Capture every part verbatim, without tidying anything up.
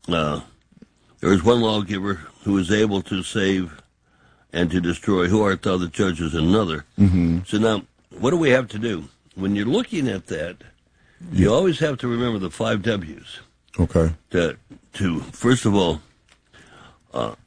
uh, there is one lawgiver who is able to save and to destroy. Who art thou that judges another? Mm-hmm. So now, what do we have to do? When you're looking at that, yeah. you always have to remember the five W's. Okay. To, to first of all, uh,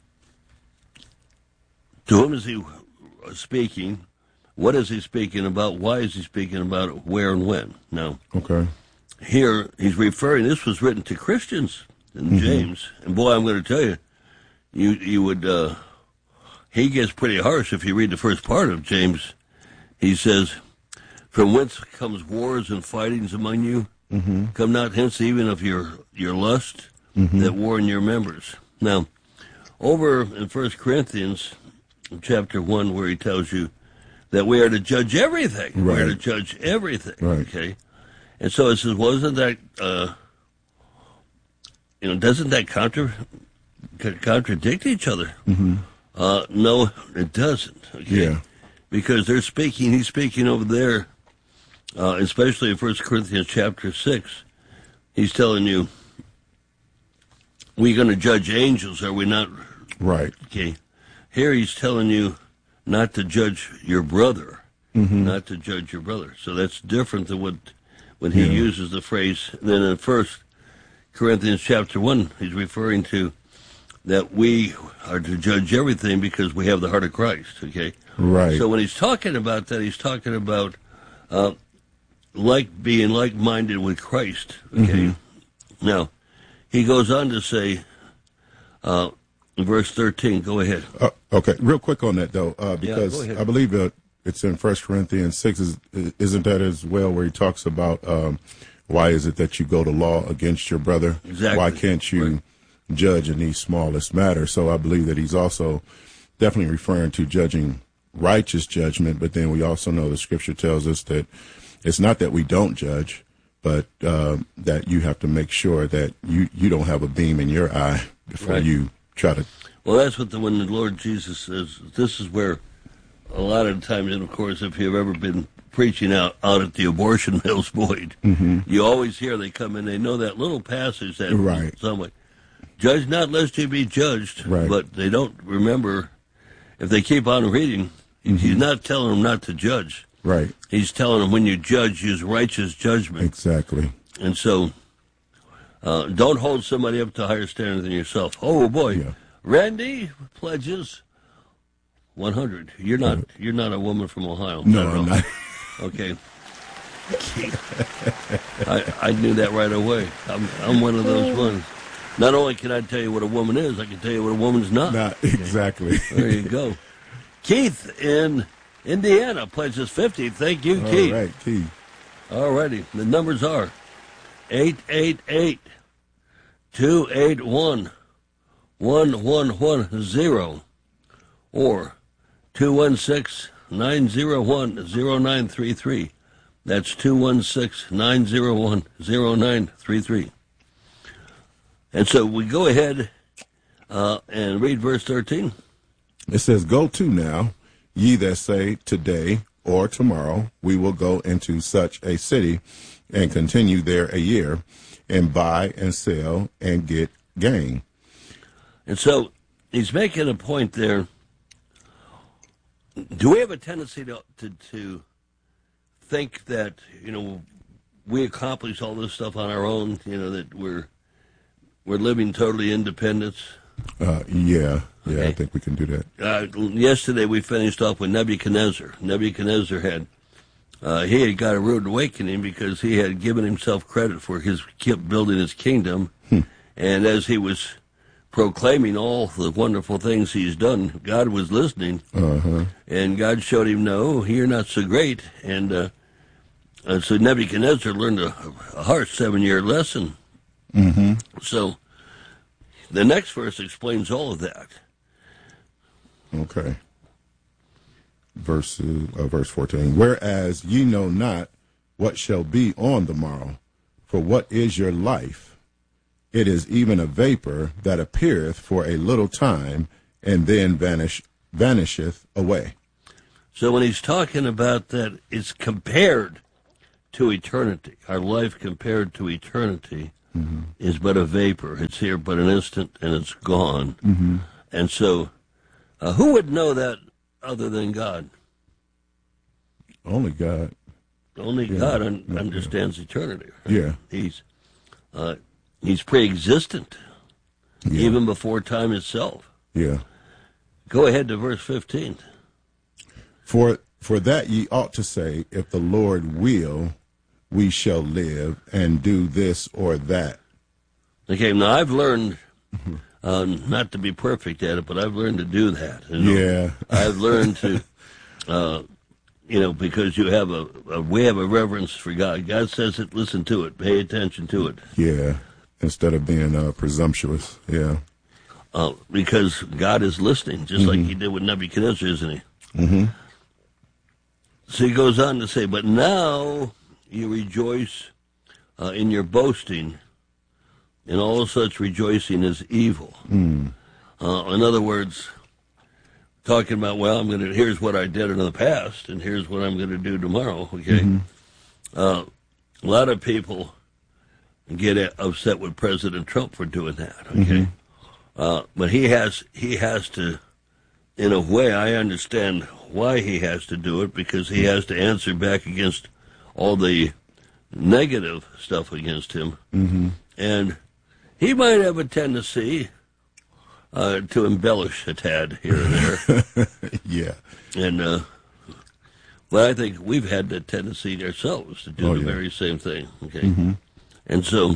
to whom is he speaking? What is he speaking about? Why is he speaking about it? Where and when? Now, okay. Here he's referring. This was written to Christians in mm-hmm. James, and boy, I'm going to tell you, you you would. Uh, he gets pretty harsh if you read the first part of James. He says, "From whence comes wars and fightings among you? Mm-hmm. Come not hence even of your your lust mm-hmm. that war in your members." Now, over in First Corinthians, chapter one, where he tells you that we are to judge everything. Right. We are to judge everything. Right. Okay. And so it says, well, isn't that, uh, you know, doesn't that contra- contradict each other? Mm-hmm. Uh, no, it doesn't. Okay. Yeah. Because they're speaking, he's speaking over there, uh, especially in First Corinthians chapter six. He's telling you, we're going to judge angels, are we not? Right. Okay. Here he's telling you not to judge your brother, mm-hmm. not to judge your brother. So that's different than what when he yeah. uses the phrase. Then in First Corinthians chapter one, he's referring to that we are to judge everything because we have the heart of Christ. Okay, right. So when he's talking about that, he's talking about uh, like being like-minded with Christ. Okay. Mm-hmm. Now he goes on to say. Uh, Verse thirteen, go ahead. Uh, okay, real quick on that, though, uh, because yeah, I believe uh, it's in First Corinthians six, is, isn't that as well, where he talks about um, why is it that you go to law against your brother? Exactly. Why can't you right. judge in these smallest matters? So I believe that he's also definitely referring to judging righteous judgment, but then we also know the scripture tells us that it's not that we don't judge, but uh, that you have to make sure that you, you don't have a beam in your eye before right. you try to. Well, that's what the when the Lord Jesus says. This is where a lot of the times, and of course, if you've ever been preaching out out at the abortion mills, Boyd, mm-hmm. you always hear they come in. They know that little passage that right. somewhat judge not lest you be judged, right. but they don't remember. If they keep on reading, mm-hmm. he's not telling them not to judge. Right. He's telling them when you judge, use righteous judgment. Exactly. And so. Uh, don't hold somebody up to a higher standard than yourself. Oh boy, yeah. Randy pledges one hundred. You're not. You're not a woman from Ohio. No, I'm not. Okay. I I knew that right away. I'm I'm one of those ones. Not only can I tell you what a woman is, I can tell you what a woman's not. Not exactly. There you go. Keith in Indiana pledges fifty. Thank you, All Keith. All right, Keith. All righty. The numbers are eight eight eight. two eight one, one one one zero or two one six, nine zero one, zero nine three three. That's two one six, nine zero one, zero nine three three. And so we go ahead uh, and read verse thirteen. It says, "Go to now, ye that say today or tomorrow we will go into such a city and continue there a year, and buy and sell and get gain." And so he's making a point there. Do we have a tendency to, to to think that, you know, we accomplish all this stuff on our own, you know, that we're we're living totally independent? Uh, yeah, yeah, okay. I think we can do that. Uh, yesterday we finished off with Nebuchadnezzar. Nebuchadnezzar had Uh, he had got a rude awakening because he had given himself credit for his kept building his kingdom. Hmm. And as he was proclaiming all the wonderful things he's done, God was listening. Uh-huh. And God showed him, no, you're not so great. And uh, uh, so Nebuchadnezzar learned a, a harsh seven-year lesson. Mm-hmm. So the next verse explains all of that. Okay. Verse, uh, verse fourteen, "Whereas ye know not what shall be on the morrow, for what is your life? It is even a vapor that appeareth for a little time, and then vanish, vanisheth away." So when he's talking about that, it's compared to eternity, our life compared to eternity. mm-hmm. is but a vapor. It's here but an instant, and it's gone. Mm-hmm. And so, uh, who would know that other than God? Only God. Only yeah. God un- yeah. understands yeah. eternity. Right? Yeah. He's uh, he's pre-existent, yeah. even before time itself. Yeah. Go ahead to verse fifteen. For for that ye ought to say, if the Lord will, we shall live and do this or that. Okay, now I've learned uh, not to be perfect at it, but I've learned to do that. You know? Yeah. I've learned to, uh, you know, because you have a, a, we have a reverence for God. God says it, listen to it, pay attention to it. Yeah, instead of being uh, presumptuous, yeah. Uh, because God is listening, just mm-hmm. like he did with Nebuchadnezzar, isn't he? Mm-hmm. So he goes on to say, but now you rejoice uh, in your boasting, and all such rejoicing is evil. Mm. Uh, in other words, talking about, well, I'm going to, here's what I did in the past, and here's what I'm going to do tomorrow, okay? Mm-hmm. Uh, a lot of people get upset with President Trump for doing that, okay? Mm-hmm. Uh, but he has, he has to, in a way, I understand why he has to do it, because he has to answer back against all the negative stuff against him. Mm-hmm. And he might have a tendency uh, to embellish a tad here and there. Yeah. And, uh, well, I think we've had that tendency ourselves to do oh, the yeah. very same thing. Okay. Mm-hmm. And so,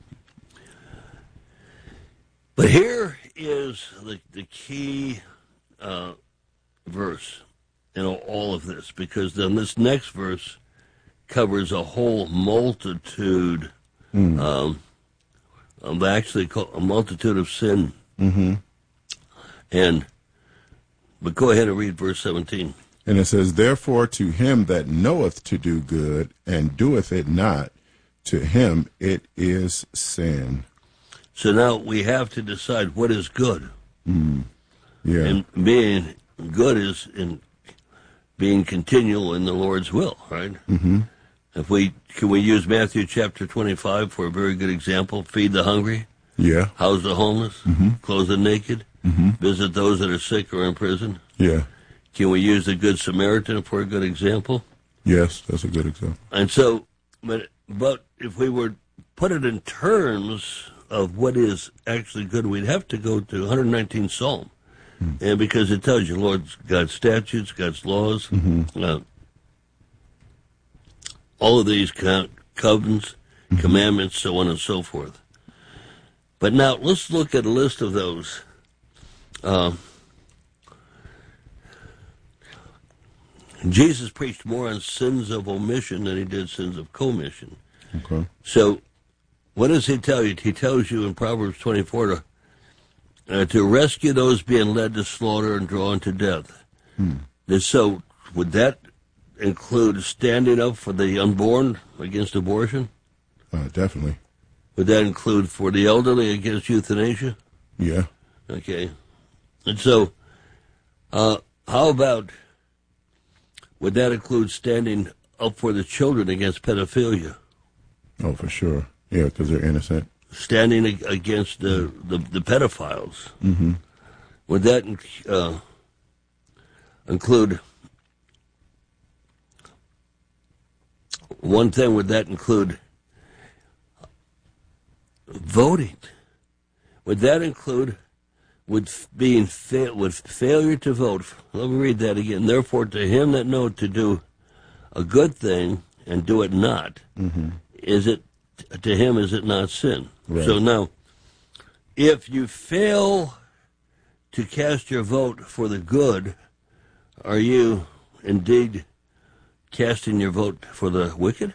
but here is the, the key uh, verse in all of this, because then this next verse covers a whole multitude, mm. um, of actually a multitude of sin. Mm-hmm. And, but go ahead and read verse seventeen. And it says, therefore to him that knoweth to do good and doeth it not, to him it is sin. So now we have to decide what is good. Mm. Yeah. And being good is in being continual in the Lord's will, right? Mm-hmm. If we can we use Matthew chapter twenty-five for a very good example? Feed the hungry, yeah. house the homeless, mm-hmm. clothe the naked, mm-hmm. visit those that are sick or in prison. Yeah. Can we use the Good Samaritan for a good example? Yes, that's a good example. And so, but but if we were put it in terms of what is actually good, we'd have to go to one nineteenth Psalm. Mm. And because it tells you, Lord, God's statutes, God's laws, mm-hmm. uh, all of these co- covenants, mm-hmm. commandments, so on and so forth. But now let's look at a list of those. Uh, Jesus preached more on sins of omission than he did sins of commission. Okay. So what does he tell you? He tells you in Proverbs twenty-four to Uh, to rescue those being led to slaughter and drawn to death. Hmm. And so, would that include standing up for the unborn against abortion? Uh, definitely. Would that include for the elderly against euthanasia? Yeah. Okay. And so, uh, how about, would that include standing up for the children against pedophilia? Oh, for sure. Yeah, because they're innocent. Standing against the, the, the pedophiles. Mm-hmm. Would that uh, include, one thing, would that include voting? Would that include, would being fa- would failure to vote? Let me read that again. Therefore, to him that knoweth to do a good thing and do it not, mm-hmm. is it, to him is it not sin? Right. So now, if you fail to cast your vote for the good, are you indeed casting your vote for the wicked?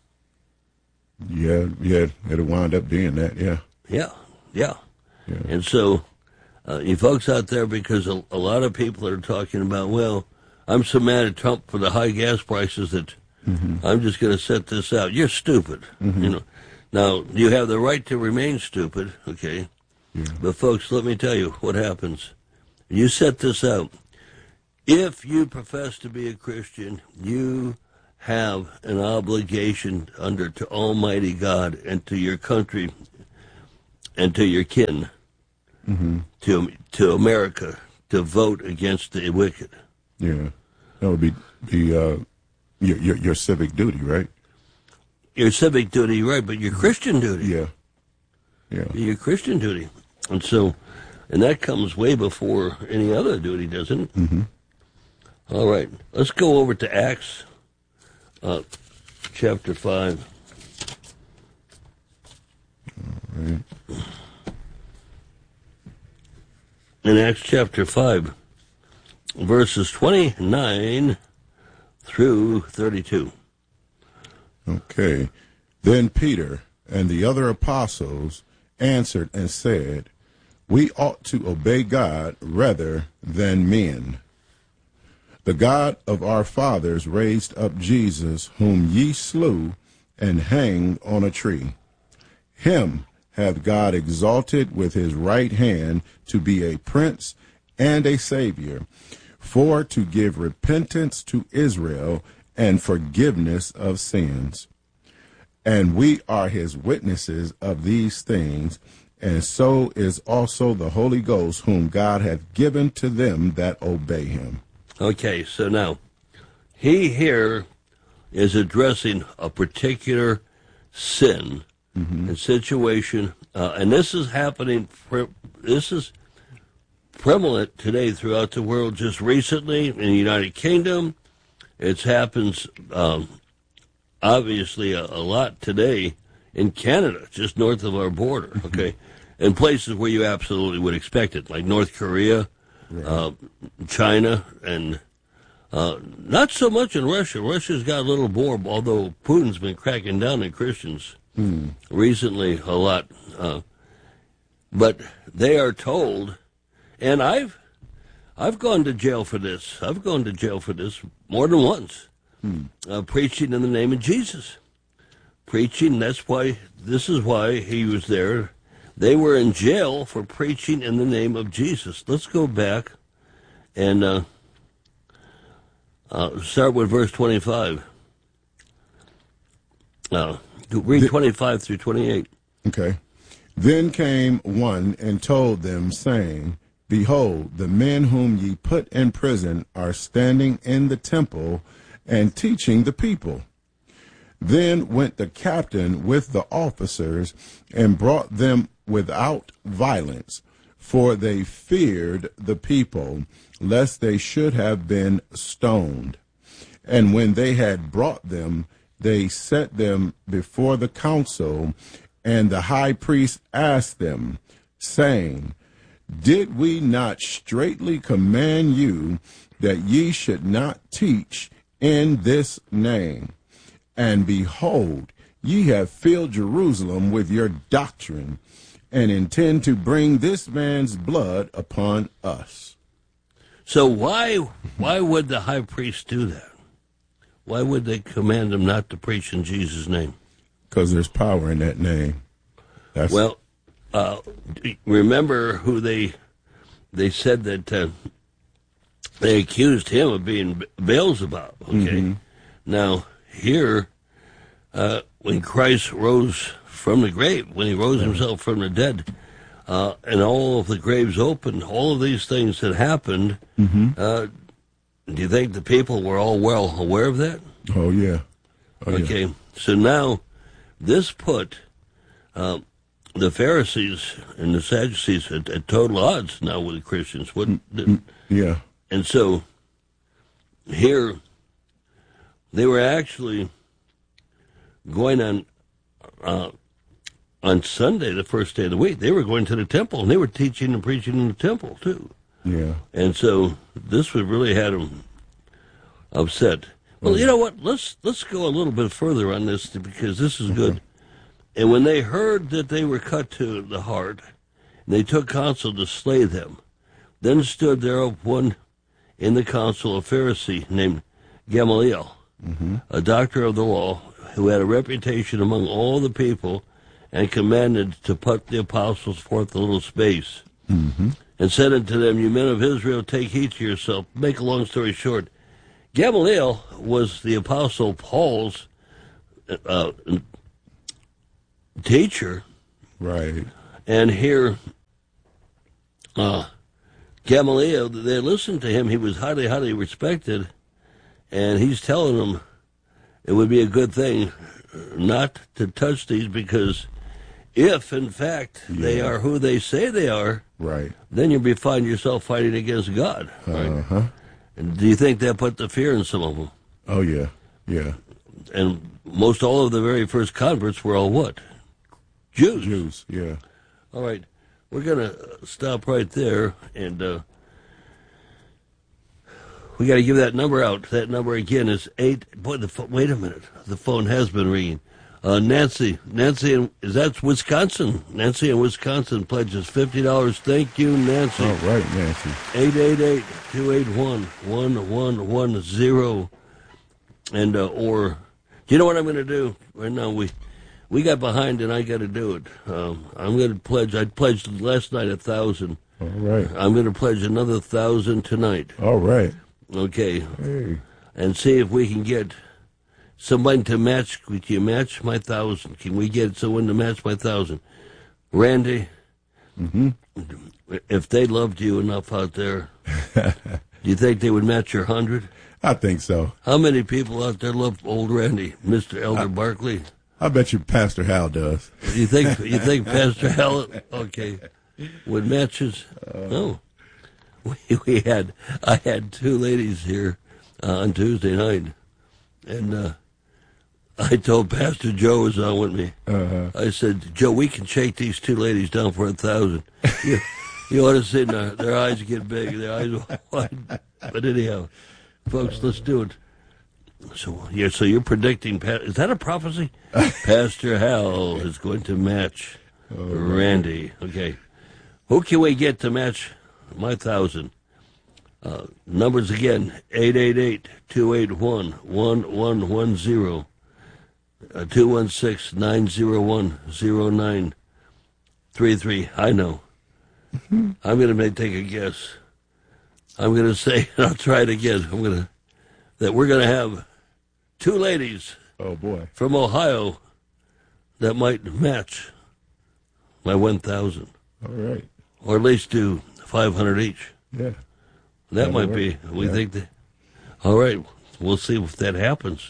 Yeah, yeah, it'll wind up being that, yeah. Yeah, yeah. yeah. And so, uh, you folks out there, because a, a lot of people are talking about, well, I'm so mad at Trump for the high gas prices that mm-hmm. I'm just going to set this out. You're stupid, mm-hmm. you know. Now, you have the right to remain stupid, okay? Yeah. But, folks, let me tell you what happens. You set this out. If you profess to be a Christian, you have an obligation under to Almighty God and to your country and to your kin, mm-hmm. to to America, to vote against the wicked. Yeah, that would be be uh, your, your your civic duty, right? Your civic duty, right? But your Christian duty. Yeah, yeah. Your Christian duty, and so, and that comes way before any other duty, doesn't it? Mm-hmm. All right, let's go over to Acts, uh, chapter five. All right. In Acts chapter five, verses twenty-nine through thirty-two. Okay. Then Peter and the other apostles answered and said, "We ought to obey God rather than men. The God of our fathers raised up Jesus, whom ye slew and hanged on a tree. Him hath God exalted with his right hand to be a prince and a savior, for to give repentance to Israel and forgiveness of sins. And we are his witnesses of these things, and so is also the Holy Ghost, whom God hath given to them that obey him." Okay, so now, he here is addressing a particular sin mm-hmm. and situation, uh, and this is happening, pre- this is prevalent today throughout the world. Just recently in the United Kingdom, it happens um, obviously a, a lot today in Canada, just north of our border, okay, in places where you absolutely would expect it, like North Korea, right. uh, China, and uh, not so much in Russia. Russia's got a little more, although Putin's been cracking down on Christians mm. recently a lot. Uh, but they are told, and I've I've gone to jail for this. I've gone to jail for this more than once, hmm. uh, preaching in the name of Jesus. Preaching, that's why, this is why he was there. They were in jail for preaching in the name of Jesus. Let's go back and uh, uh, start with verse twenty-five. Uh, read the, twenty-five through twenty-eight. Okay. Then came one and told them, saying, "Behold, the men whom ye put in prison are standing in the temple and teaching the people." Then went the captain with the officers and brought them without violence, for they feared the people, lest they should have been stoned. And when they had brought them, they set them before the council, and the high priest asked them, saying, "Did we not straitly command you that ye should not teach in this name? And behold, ye have filled Jerusalem with your doctrine, and intend to bring this man's blood upon us." So why why would the high priest do that? Why would they command him not to preach in Jesus' name? Because there's power in that name. That's well, uh, remember who they they said that uh, they accused him of being Beelzebub. Okay, mm-hmm. Now here, uh, when Christ rose from the grave, when he rose right. himself from the dead, uh, and all of the graves opened, all of these things that happened. Mm-hmm. Uh, do you think the people were all well aware of that? Oh yeah. Oh, okay, yeah. So now this put uh, the Pharisees and the Sadducees at, at total odds now with the Christians, wouldn't it? Yeah. And so here they were actually going on uh, on Sunday, the first day of the week. They were going to the temple, and they were teaching and preaching in the temple too. Yeah. And so this would really had them upset. Well, mm. you know what? Let's let's go a little bit further on this, because this is good. Mm-hmm. And when they heard that they were cut to the heart, they took counsel to slay them. Then stood there up one in the council, a Pharisee named Gamaliel, mm-hmm. a doctor of the law, who had a reputation among all the people, and commanded to put the apostles forth a little space, mm-hmm. and said unto them, "You men of Israel, take heed to yourself." Make a long story short, Gamaliel was the Apostle Paul's uh, teacher. Right. And here, uh, Gamaliel, they listened to him. He was highly, highly respected. And he's telling them it would be a good thing not to touch these, because if, in fact, yeah. they are who they say they are, right, then you'll be finding yourself fighting against God. Right? Uh-huh. And do you think that put the fear in some of them? Oh, yeah, yeah. And most all of the very first converts were all what? Jews. Jews, yeah. All right. We're going to stop right there, and uh, we got to give that number out. That number again is eight. Boy, the phone, wait a minute. The phone has been ringing. Uh, Nancy, Nancy, in, is that Wisconsin? Nancy in Wisconsin pledges fifty dollars. Thank you, Nancy. All right, Nancy. eight eight eight, two eight one, one one one zero. And, uh, or, do you know what I'm going to do? Right now, we we got behind and I got to do it. Um, I'm going to pledge, I pledged last night a thousand. All right. I'm going to pledge another thousand tonight. All right. Okay. Hey. And see if we can get somebody to match. Can you match my thousand? Can we get someone to match my thousand? Randy, mm-hmm. if they loved you enough out there, do you think they would match your hundred? I think so. How many people out there love old Randy, Mister Elder I, Barkley? I bet you Pastor Hal does. You think you think Pastor Hal, okay, would match his? Uh, no. We, we had, I had two ladies here uh, on Tuesday night, and uh, I told Pastor Joe was on with me. Uh-huh. I said, Joe, we can shake these two ladies down for a thousand. You, you ought to see their, their eyes get big, their eyes wide. But anyhow, folks, let's do it. So, yeah, so you're predicting, is that a prophecy? Pastor Hal is going to match oh, Randy. Okay. Who can we get to match my thousand? Uh, numbers again, eight eight eight, two eight one, one one one zero, uh, two one six, nine zero one, zero nine three three. I know. I'm going to take a guess. I'm going to say, and I'll try it again, I'm going to, that we're going to have two ladies oh boy, from Ohio that might match my one thousand. All right. Or at least do five hundred each. Yeah. That might be. We yeah. think that. All right. We'll see if that happens.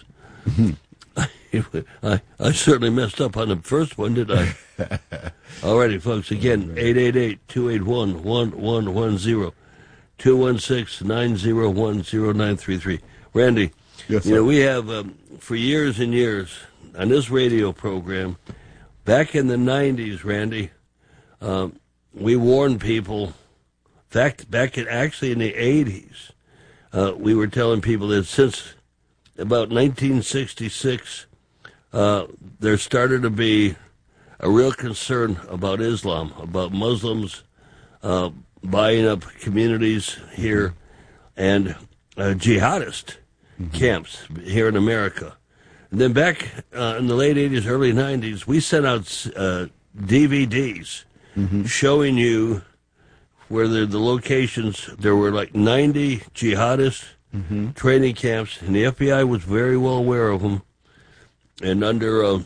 I, I certainly messed up on the first one, did I? All righty, folks. Again, eight eight eight, two eight one, one one one zero, two one six, nine zero one, zero nine three three. Randy, yes, sir. You know, we have, um, for years and years, on this radio program, back in the nineties, Randy, um, we warned people. In fact, back in, actually in the eighties, uh, we were telling people that since about nineteen sixty-six, uh, there started to be a real concern about Islam, about Muslims uh, buying up communities here, and uh, jihadist mm-hmm. camps here in America. And then back uh, in the late eighties, early nineties, we sent out uh, D V Ds mm-hmm. showing you where the, the locations, there were like ninety jihadist mm-hmm. training camps, and the F B I was very well aware of them. And under uh,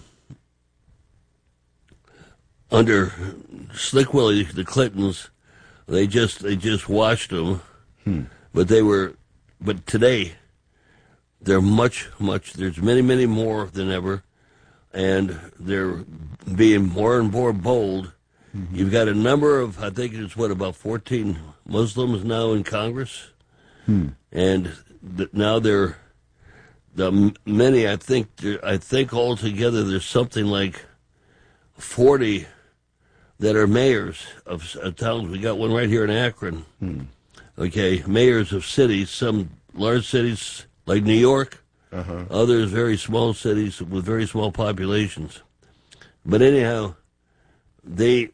under Slick Willie, the Clintons, they just they just watched them. Hmm. But they were, but today, they're much, much, there's many, many more than ever, and they're being more and more bold. Mm-hmm. You've got a number of, I think it's what, about fourteen Muslims now in Congress, hmm. and th- now they're the many. I think I think altogether there's something like forty that are mayors of, of towns. We got one right here in Akron. Hmm. Okay, mayors of cities, some large cities like New York, uh-huh. others very small cities with very small populations. But anyhow, they.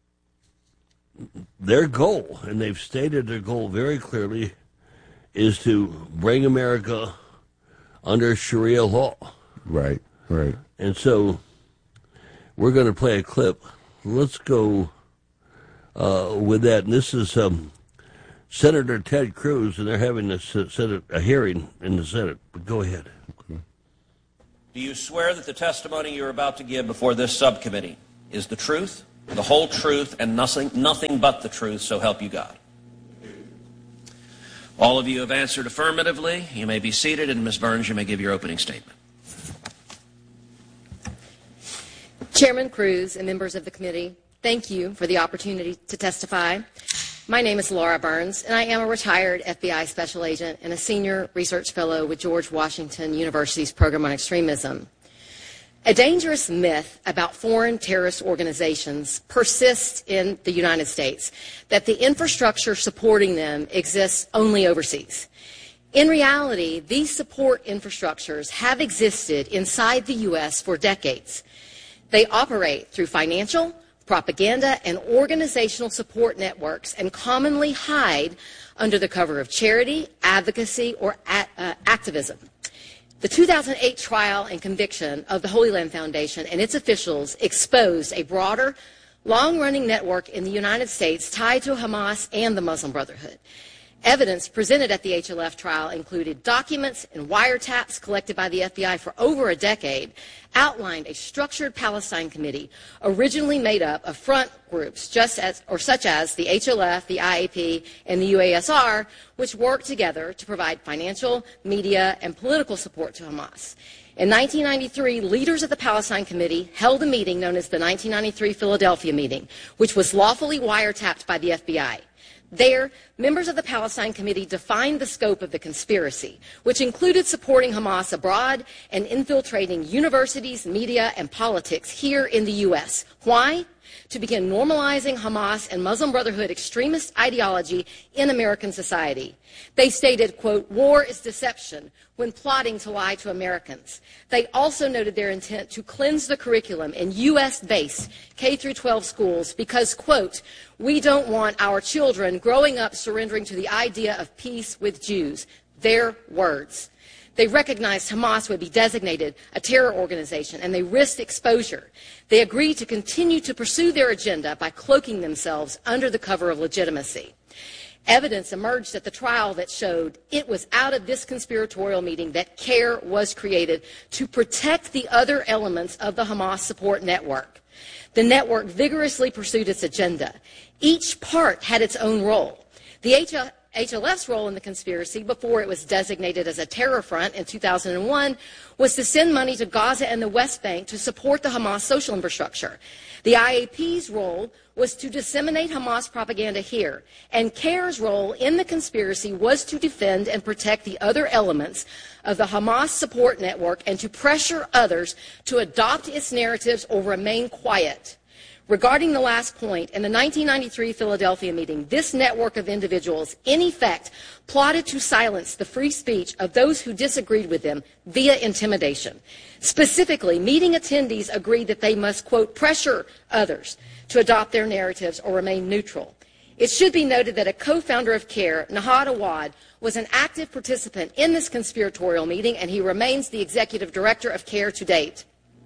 Their goal, and they've stated their goal very clearly, is to bring America under Sharia law. Right, right. And so we're going to play a clip. Let's go uh, with that. And this is um, Senator Ted Cruz, and they're having a, Senate, a hearing in the Senate. But go ahead. Okay. Do you swear that the testimony you're about to give before this subcommittee is the truth, the whole truth, and nothing, nothing but the truth, so help you God? All of you have answered affirmatively. You may be seated, and Miz Burns, you may give your opening statement. Chairman Cruz and members of the committee, thank you for the opportunity to testify. My name is Laura Burns, and I am a retired F B I special agent and a senior research fellow with George Washington University's Program on Extremism. A dangerous myth about foreign terrorist organizations persists in the United States, that the infrastructure supporting them exists only overseas. In reality, these support infrastructures have existed inside the U S for decades. They operate through financial, propaganda, and organizational support networks and commonly hide under the cover of charity, advocacy, or a- uh, activism. The two thousand eight trial and conviction of the Holy Land Foundation and its officials exposed a broader, long-running network in the United States tied to Hamas and the Muslim Brotherhood. Evidence presented at the H L F trial included documents and wiretaps collected by the F B I for over a decade, outlined a structured Palestine committee originally made up of front groups just as, or such as the H L F, the I A P, and the U A S R, which worked together to provide financial, media, and political support to Hamas. In nineteen ninety-three, leaders of the Palestine Committee held a meeting known as the nineteen ninety-three Philadelphia meeting, which was lawfully wiretapped by the F B I. There, members of the Palestine Committee defined the scope of the conspiracy, which included supporting Hamas abroad and infiltrating universities, media, and politics here in the U S. Why? To begin normalizing Hamas and Muslim Brotherhood extremist ideology in American society. They stated, quote, war is deception when plotting to lie to Americans. They also noted their intent to cleanse the curriculum in U S-based K through twelve schools because, quote, we don't want our children growing up surrendering to the idea of peace with Jews. Their words. They recognized Hamas would be designated a terror organization, and they risked exposure. They agreed to continue to pursue their agenda by cloaking themselves under the cover of legitimacy. Evidence emerged at the trial that showed it was out of this conspiratorial meeting that CARE was created to protect the other elements of the Hamas support network. The network vigorously pursued its agenda. Each part had its own role. The H L H L F's role in the conspiracy, before it was designated as a terror front in two thousand one, was to send money to Gaza and the West Bank to support the Hamas social infrastructure. The I A P's role was to disseminate Hamas propaganda here, and CARE's role in the conspiracy was to defend and protect the other elements of the Hamas support network and to pressure others to adopt its narratives or remain quiet. Regarding the last point, in the nineteen ninety-three Philadelphia meeting, this network of individuals, in effect, plotted to silence the free speech of those who disagreed with them via intimidation. Specifically, meeting attendees agreed that they must, quote, pressure others to adopt their narratives or remain neutral. It should be noted that a co-founder of CARE, Nahad Awad, was an active participant in this conspiratorial meeting, and he remains the executive director of CARE to date.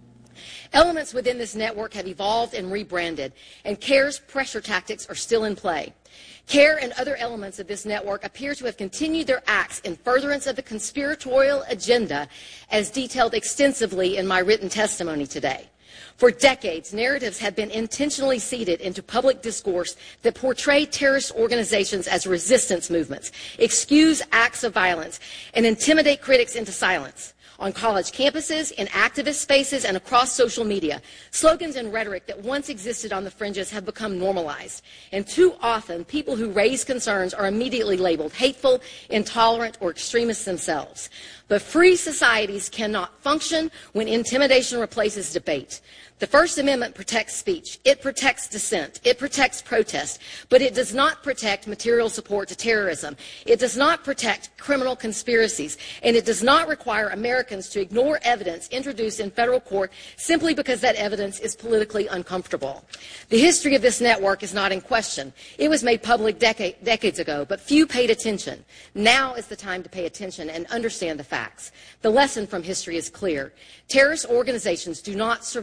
Elements within this network have evolved and rebranded, and CARE's pressure tactics are still in play. CARE and other elements of this network appear to have continued their acts in furtherance of the conspiratorial agenda, as detailed extensively in my written testimony today. For decades, narratives have been intentionally seeded into public discourse that portray terrorist organizations as resistance movements, excuse acts of violence, and intimidate critics into silence. On college campuses, in activist spaces, and across social media, slogans and rhetoric that once existed on the fringes have become normalized. And too often, people who raise concerns are immediately labeled hateful, intolerant, or extremists themselves. But free societies cannot function when intimidation replaces debate. The First Amendment protects speech. It protects dissent. It protects protest. But it does not protect material support to terrorism. It does not protect criminal conspiracies. And it does not require Americans to ignore evidence introduced in federal court simply because that evidence is politically uncomfortable. The history of this network is not in question. It was made public decade, decades ago, but few paid attention. Now is the time to pay attention and understand the facts. The lesson from history is clear. Terrorist organizations do not survive on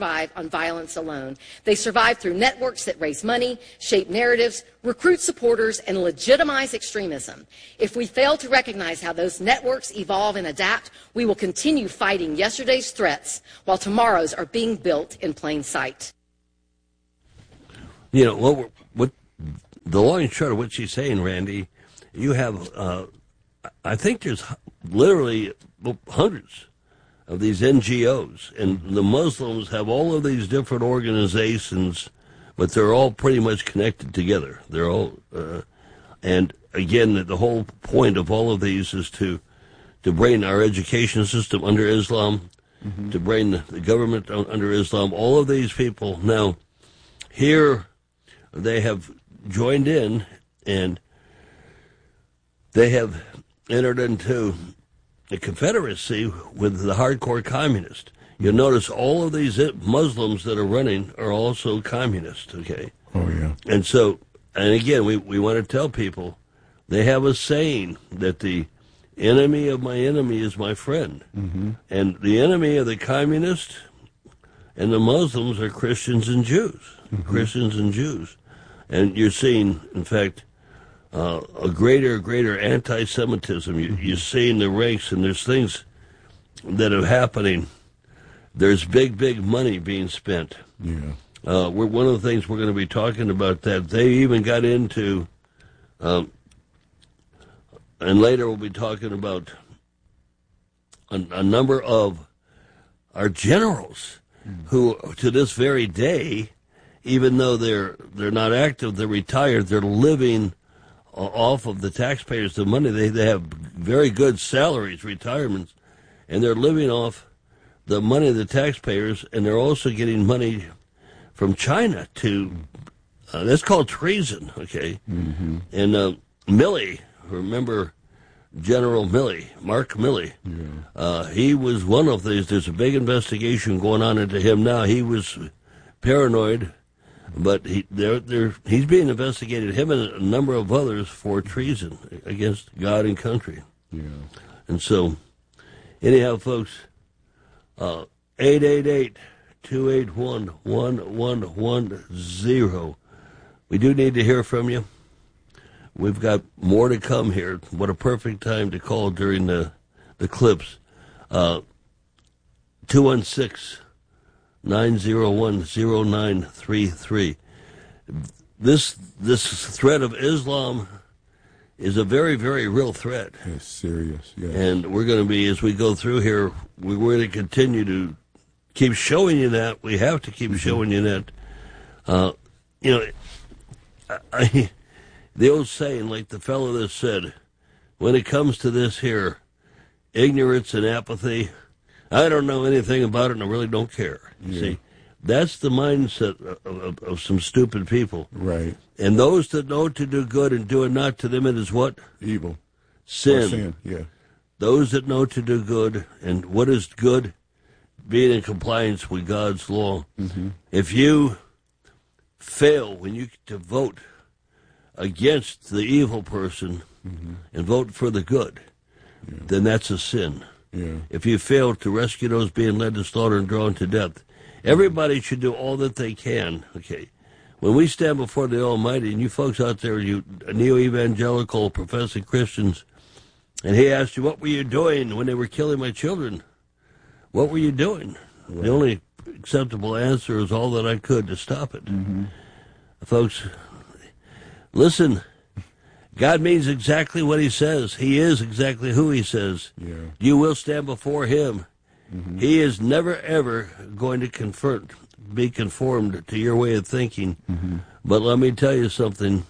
from violence alone. They survive through networks that raise money, shape narratives, recruit supporters, and legitimize extremism. If we fail to recognize how those networks evolve and adapt, we will continue fighting yesterday's threats while tomorrow's are being built in plain sight. You know, what, what the long and short of what she's saying, Randy, you have, uh, I think there's literally hundreds of these N G Os, and the Muslims have all of these different organizations, but they're all pretty much connected together. They're all, uh, and again, the whole point of all of these is to to bring our education system under Islam, mm-hmm. to bring the government under Islam. All of these people now here, they have joined in, and they have entered into a confederacy with the hardcore communists. You'll notice all of these Muslims that are running are also communists, okay? Oh, yeah. And so, and again, we, we want to tell people, they have a saying that the enemy of my enemy is my friend. Mm-hmm. And the enemy of the communists and the Muslims are Christians and Jews. Mm-hmm. Christians and Jews. And you're seeing, in fact, uh, a greater, greater anti-Semitism. You, mm-hmm. You're seeing the ranks, and there's things that are happening. There's big, big money being spent. Yeah. Uh, we're, one of the things we're going to be talking about that. They even got into, um, and later we'll be talking about a, a number of our generals mm-hmm. who, to this very day, even though they're they're not active, they're retired, they're living off of the taxpayers' the money. They they have very good salaries, retirements, and they're living off the money of the taxpayers, and they're also getting money from China to, uh, that's called treason, okay? Mm-hmm. And uh, Milley, remember General Milley, Mark Milley, yeah. uh, he was one of these. There's a big investigation going on into him now. He was paranoid. But he, they're, they're, he's being investigated, him and a number of others, for treason against God and country. Yeah. And so, anyhow, folks, uh, eight eight eight, two eight one, one one one zero. We do need to hear from you. We've got more to come here. What a perfect time to call during the, the clips. Uh, two one six nine zero one zero nine three three. This this threat of Islam is a very, very real threat. It's serious, yes. And we're going to be, as we go through here, we're going to continue to keep showing you that. We have to keep mm-hmm. showing you that. Uh, you know, I, I, the old saying, like the fellow that said, when it comes to this here, ignorance and apathy, I don't know anything about it and I really don't care. Yeah. See, that's the mindset of, of, of some stupid people. Right. And those that know to do good and do it not, to them it is what? Evil. Sin. Or sin, yeah. Those that know to do good, and what is good? Being in compliance with God's law. Mm-hmm. If you fail when you to vote against the evil person mm-hmm. and vote for the good, yeah. then that's a sin. Yeah. If you fail to rescue those being led to slaughter and drawn to death, everybody should do all that they can. Okay, when we stand before the Almighty, and you folks out there, you neo-evangelical professing Christians, and He asked you, what were you doing when they were killing my children? What were you doing? Right. The only acceptable answer is all that I could to stop it. Mm-hmm. Folks, listen. God means exactly what He says. He is exactly who He says. Yeah. You will stand before Him. Mm-hmm. He is never, ever going to convert, be conformed to your way of thinking. Mm-hmm. But let me tell you something.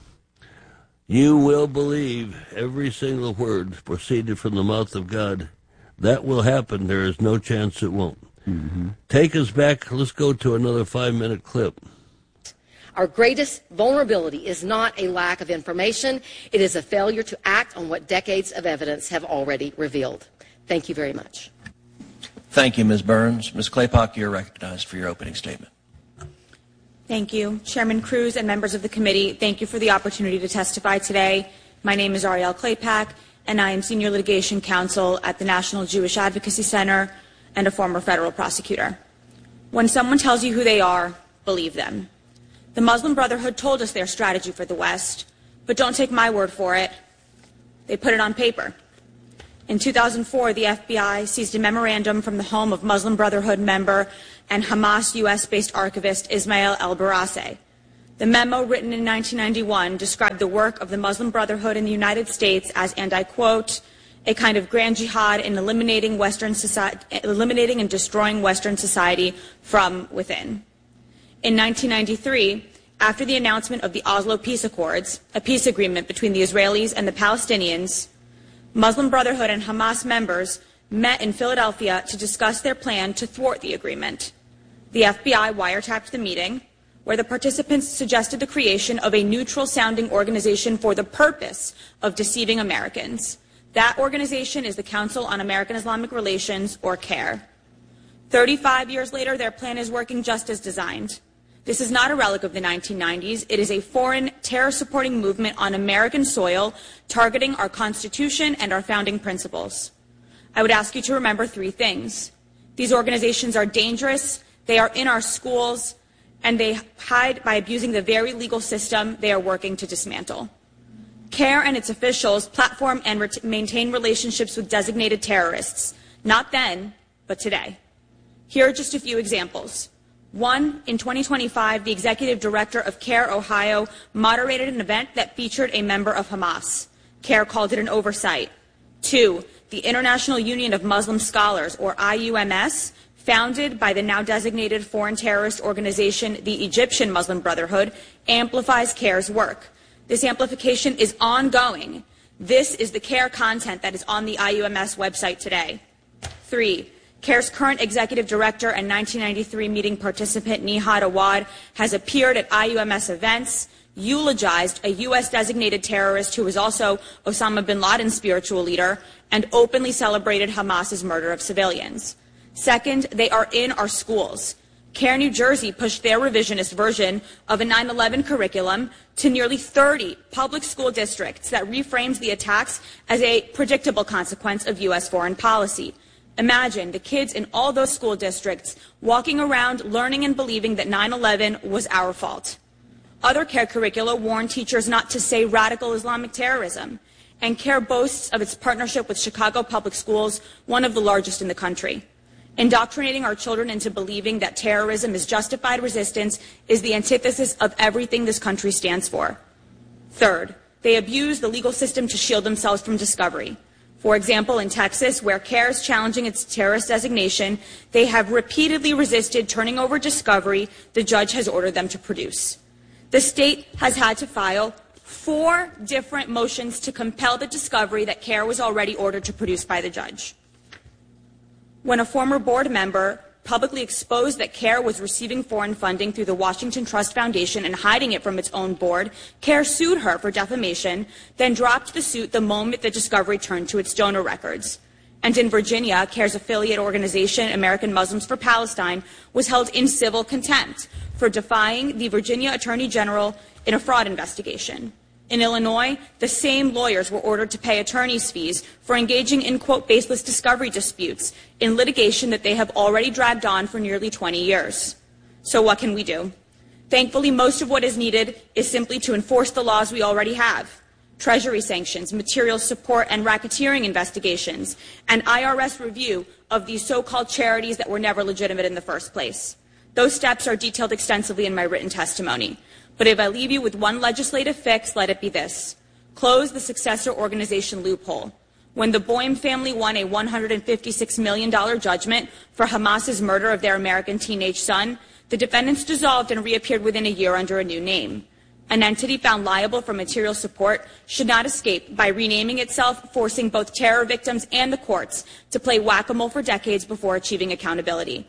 You will believe every single word proceeded from the mouth of God. That will happen. There is no chance it won't. Mm-hmm. Take us back. Let's go to another five-minute clip. Our greatest vulnerability is not a lack of information. It is a failure to act on what decades of evidence have already revealed. Thank you very much. Thank you, Miz Burns. Miz Claypock, you're recognized for your opening statement. Thank you. Chairman Cruz and members of the committee, thank you for the opportunity to testify today. My name is Ariel Claypack, and I am Senior Litigation Counsel at the National Jewish Advocacy Center and a former federal prosecutor. When someone tells you who they are, believe them. The Muslim Brotherhood told us their strategy for the West, but don't take my word for it. They put it on paper. In two thousand four, the F B I seized a memorandum from the home of Muslim Brotherhood member and Hamas U S-based archivist Ismail el-Barassi. The memo, written in nineteen ninety-one, described the work of the Muslim Brotherhood in the United States as, and I quote, a kind of grand jihad in eliminating Western society, eliminating and destroying Western society from within. In nineteen ninety-three, after the announcement of the Oslo Peace Accords, a peace agreement between the Israelis and the Palestinians, Muslim Brotherhood and Hamas members met in Philadelphia to discuss their plan to thwart the agreement. The F B I wiretapped the meeting, where the participants suggested the creation of a neutral-sounding organization for the purpose of deceiving Americans. That organization is the Council on American Islamic Relations, or CAIR. Thirty-five years later, their plan is working just as designed. This is not a relic of the nineteen nineties. It is a foreign terror-supporting movement on American soil targeting our Constitution and our founding principles. I would ask you to remember three things. These organizations are dangerous, they are in our schools, and they hide by abusing the very legal system they are working to dismantle. CAIR and its officials platform and ret- maintain relationships with designated terrorists, not then, but today. Here are just a few examples. One, in twenty twenty-five, the executive director of CAIR Ohio moderated an event that featured a member of Hamas. CAIR called it an oversight. Two, the International Union of Muslim Scholars, or I U M S, founded by the now designated foreign terrorist organization, the Egyptian Muslim Brotherhood, amplifies CAIR's work. This amplification is ongoing. This is the CAIR content that is on the I U M S website today. Three, CAIR's current executive director and nineteen ninety-three meeting participant, Nihad Awad, has appeared at I U M S events, eulogized a U S-designated terrorist who was also Osama bin Laden's spiritual leader, and openly celebrated Hamas's murder of civilians. Second, they are in our schools. CAIR New Jersey pushed their revisionist version of a nine eleven curriculum to nearly thirty public school districts that reframes the attacks as a predictable consequence of U S foreign policy. Imagine the kids in all those school districts walking around learning and believing that nine eleven was our fault. Other CAIR curricula warn teachers not to say radical Islamic terrorism, and CAIR boasts of its partnership with Chicago Public Schools, one of the largest in the country. Indoctrinating our children into believing that terrorism is justified resistance is the antithesis of everything this country stands for. Third, they abuse the legal system to shield themselves from discovery. For example, in Texas, where CAIR is challenging its terrorist designation, they have repeatedly resisted turning over discovery the judge has ordered them to produce. The state has had to file four different motions to compel the discovery that CAIR was already ordered to produce by the judge. When a former board member publicly exposed that CAIR was receiving foreign funding through the Washington Trust Foundation and hiding it from its own board, CAIR sued her for defamation, then dropped the suit the moment the discovery turned to its donor records. And in Virginia, CAIR's affiliate organization, American Muslims for Palestine, was held in civil contempt for defying the Virginia Attorney General in a fraud investigation. In Illinois, the same lawyers were ordered to pay attorney's fees for engaging in, quote, baseless discovery disputes in litigation that they have already dragged on for nearly twenty years. So what can we do? Thankfully, most of what is needed is simply to enforce the laws we already have. Treasury sanctions, material support and racketeering investigations, and I R S review of these so-called charities that were never legitimate in the first place. Those steps are detailed extensively in my written testimony. But if I leave you with one legislative fix, let it be this. Close the successor organization loophole. When the Boehm family won a one hundred fifty-six million dollars judgment for Hamas's murder of their American teenage son, the defendants dissolved and reappeared within a year under a new name. An entity found liable for material support should not escape by renaming itself, forcing both terror victims and the courts to play whack-a-mole for decades before achieving accountability.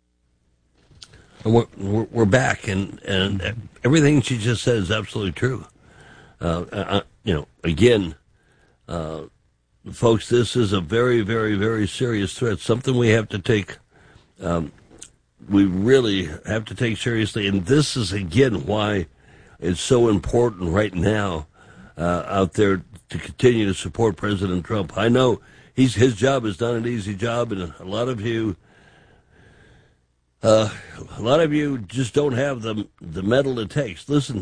We're, we're back, and, and everything she just said is absolutely true. Uh, uh, you know, again, uh, folks, this is a very, very, very serious threat, something we have to take, um, we really have to take seriously. And this is, again, why it's so important right now uh, out there to continue to support President Trump. I know he's his job is not an easy job, and a lot of you Uh, a lot of you just don't have the the mettle it takes. Listen,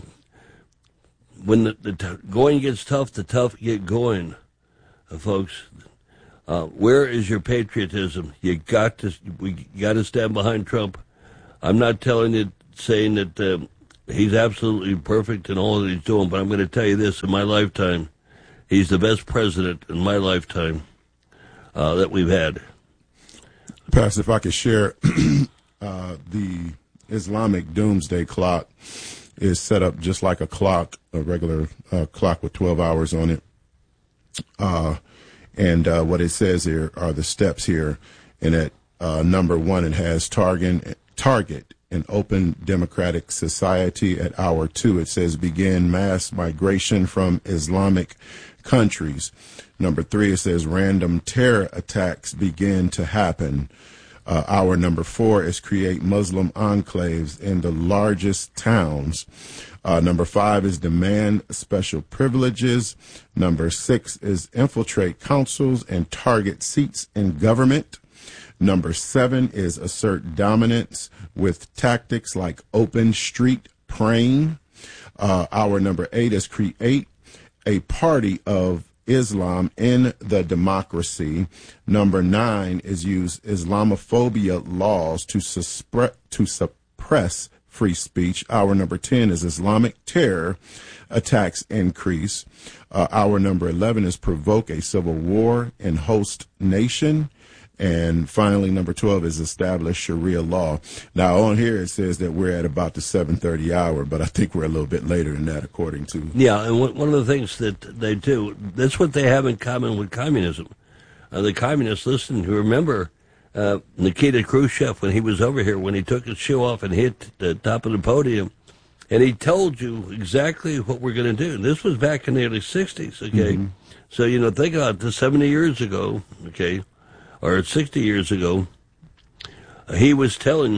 when the, the t- going gets tough, the tough get going, uh, folks. Uh, where is your patriotism? You got to we got to stand behind Trump. I'm not telling you, saying that uh, he's absolutely perfect in all that he's doing, but I'm going to tell you this: in my lifetime, he's the best president in my lifetime uh, that we've had. Pastor, if I could share. Uh, the Islamic doomsday clock is set up just like a clock, a regular uh, clock with twelve hours on it. Uh, and uh, what it says here are the steps here. And at uh, number one, it has target, target an open democratic society. At hour two, it says begin mass migration from Islamic countries. Number three, it says random terror attacks begin to happen. Uh, hour number four is create Muslim enclaves in the largest towns. Uh, number five is demand special privileges. Number six is infiltrate councils and target seats in government. Number seven is assert dominance with tactics like open street praying. Uh, hour number eight is create a party of Islam in the democracy. Number nine is use Islamophobia laws to, suspre- to suppress free speech. Hour number ten is Islamic terror attacks increase. Uh, hour number eleven is provoke a civil war in host nation. And finally, number twelve is establish Sharia law. Now, on here it says that we're at about the seven thirty hour, but I think we're a little bit later than that, according to... Yeah, and one of the things that they do, that's what they have in common with communism. Uh, the communists, listen, you remember uh, Nikita Khrushchev when he was over here, when he took his shoe off and hit the top of the podium, and he told you exactly what we're going to do. This was back in the early sixties, okay? Mm-hmm. So, you know, think about this, seventy years ago, okay, or sixty years ago, uh, he was telling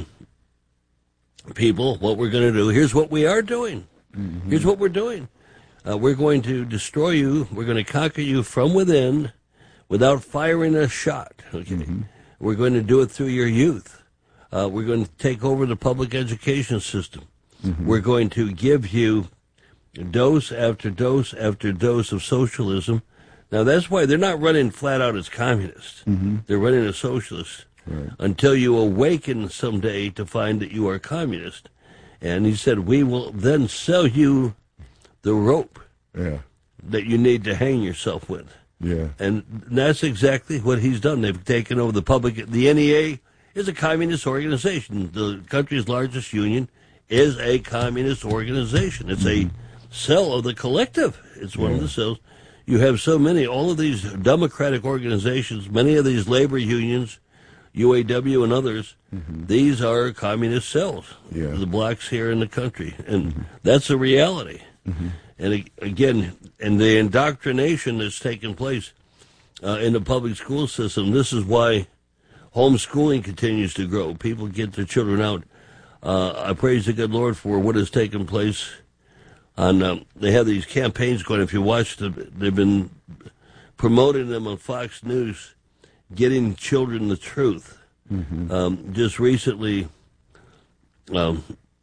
people what we're going to do. Here's what we are doing. Mm-hmm. Here's what we're doing. Uh, we're going to destroy you. We're going to conquer you from within without firing a shot. Okay, mm-hmm. We're going to do it through your youth. Uh, we're going to take over the public education system. Mm-hmm. We're going to give you dose after dose after dose of socialism. Now, that's why they're not running flat out as communists. Mm-hmm. They're running as socialists right. Until you awaken someday to find that you are communist. And he said, we will then sell you the rope yeah. that you need to hang yourself with. Yeah. And that's exactly what he's done. They've taken over the public. The N E A is a communist organization. The country's largest union is a communist organization. It's mm-hmm. a cell of the collective. It's one yeah. of the cells. You have so many, all of these democratic organizations, many of these labor unions, U A W and others, mm-hmm. these are communist cells, yeah. the blacks here in the country. And mm-hmm. that's a reality. Mm-hmm. And again, and the indoctrination that's taken place uh, in the public school system, this is why homeschooling continues to grow. People get their children out. Uh, I praise the good Lord for what has taken place. On, um, they have these campaigns going. If you watch them, they've been promoting them on Fox News, getting children the truth. Mm-hmm. Um, just recently, um,